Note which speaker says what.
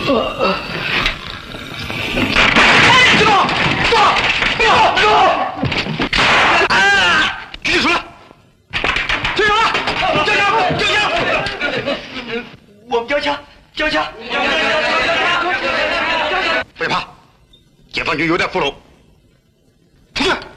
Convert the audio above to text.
Speaker 1: 举起手来！退手了！交枪！交枪！
Speaker 2: 我们交枪！交枪！
Speaker 1: 别怕，解放军有点俘虏。出去！